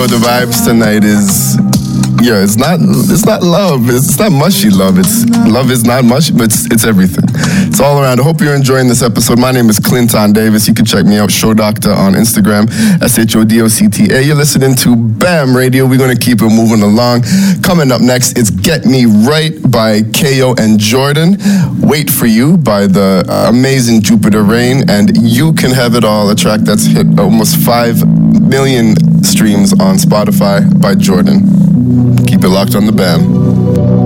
Yo, the vibes tonight is, it's not love. It's not mushy love. Love is not mushy, but it's everything. It's all around. I hope you're enjoying this episode. My name is Clinton Davis. You can check me out, Show Doctor on Instagram, SHODOCTA. You're listening to BAM Radio. We're going to keep it moving along. Coming up next, it's Get Me Right by KO and Jordan. Wait For You by the amazing Jupiter Rain. And You Can Have It All, a track that's hit almost 5 million streams on Spotify by Jordan. Keep it locked on the BAM.